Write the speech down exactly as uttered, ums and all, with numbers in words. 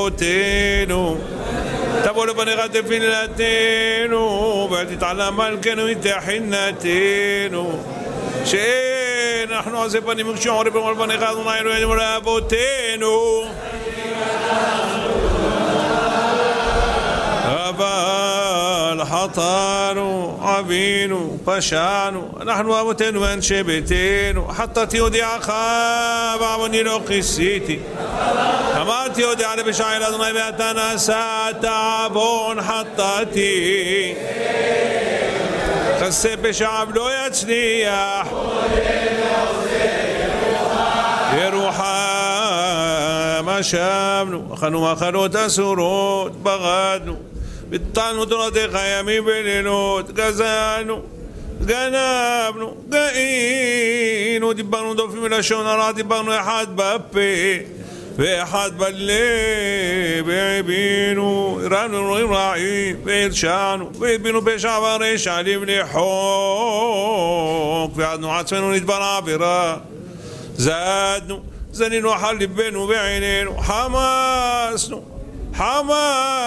אבותינו, תבוא לפניך תפילתנו, ותתעלה מלכנו מתחינתנו, שאנחנו עושה פנים וקשורים בכל פניך אדוני אלוהינו לאבותינו, אבל חטאנו, עווינו, פשענו, אנחנו ואבותינו ואנשי ביתנו, חטאתי הודיעך ועווני לא כיסיתי, אמרתי הודיע לפשעי אל אדוני ואתה נשאת עוון חטאתי, חסה פשעיו לא יצליח, ירוחם אשמנו, אכלנו מאכלות אסורות, בגדנו, ביטלנו תורתך ימים ולילות, גזלנו, גנבנו, גאינו, דיברנו דופים מלשון הרע, דיברנו אחד בפה ואחד בלב, והבינו, הרמנו אלוהים רעים, והרשענו, והבינו פשע ורשע לבלי חוק, ועדנו עצמנו נדבר עבירה, זדנו, זנינו אחר ליבנו ועינינו, חמסנו, חמס